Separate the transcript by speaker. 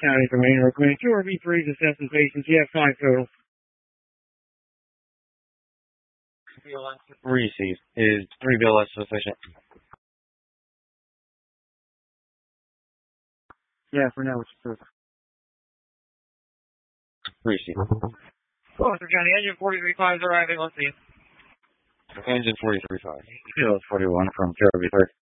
Speaker 1: County for main recommending 2 RV3s assessing patients. You have 5 total.
Speaker 2: Received. Is 3 BLS sufficient?
Speaker 1: Yeah, for now, it's perfect.
Speaker 2: Received.
Speaker 1: Foster County, engine 43.5 is arriving. Let's see.
Speaker 2: Engine 43.5. 41 from KRV3.